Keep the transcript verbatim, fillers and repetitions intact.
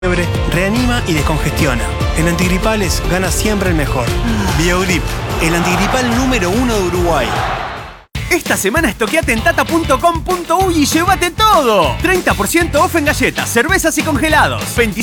fiebre, reanima y descongestiona. En antigripales gana siempre el mejor. Biogrip, el antigripal número uno de Uruguay. Esta semana estoqueate en tata punto com punto uy y llévate todo. treinta por ciento off en galletas, cervezas y congelados.